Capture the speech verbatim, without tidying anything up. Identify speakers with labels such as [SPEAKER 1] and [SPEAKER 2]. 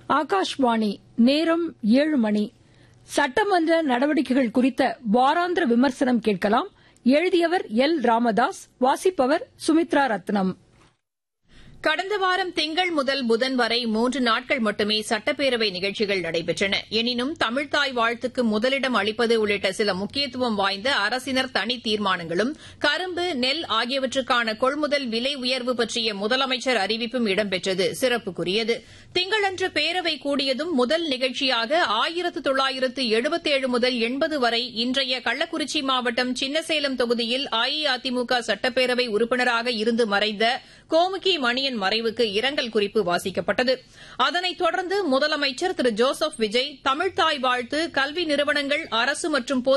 [SPEAKER 1] ஆகாஷ்வாணி நேரம் ஏழு மணி. சட்டமன்ற நடவடிக்கைகள் குறித்த வாராந்திர விமர்சனம் கேட்கலாம். எழுதியவர் எல் ராமதாஸ். வாசிப்பவர் சுமித்ரா ரத்னம்.
[SPEAKER 2] கடந்த வாரம் திங்கள் முதல் புதன் வரை மூன்று நாட்கள் மட்டுமே சட்டப்பேரவை நிகழ்ச்சிகள் நடைபெற்றன. எனினும் தமிழ்த்தாய் வாழ்த்துக்கு முதலிடம் அளிப்பது உள்ளிட்ட சில முக்கியத்துவம் வாய்ந்த அரசினர் தனி தீர்மானங்களும், கரும்பு, நெல் ஆகியவற்றுக்கான கொள்முதல் விலை உயர்வு பற்றிய முதலமைச்சர் அறிவிப்பும் இடம்பெற்றது சிறப்புக்குரியது. திங்களன்று பேரவை கூடியதும் முதல் நிகழ்ச்சியாக ஆயிரத்து தொள்ளாயிரத்து எழுபத்தேழு முதல் எண்பது வரை இன்றைய கள்ளக்குறிச்சி மாவட்டம் சின்னசேலம் தொகுதியில் அஇஅதிமுக சட்டப்பேரவை உறுப்பினராக இருந்து மறைந்த கோமுகி மணியன் மறைவுக்கு இரங்கல் குறிப்பு வாசிக்கப்பட்டது. அதனைத் தொடர்ந்து முதலமைச்சர் திரு ஜோசப் விஜய் தமிழ்த்தாய் வாழ்த்து, கல்வி நிறுவனங்கள், அரசு மற்றும்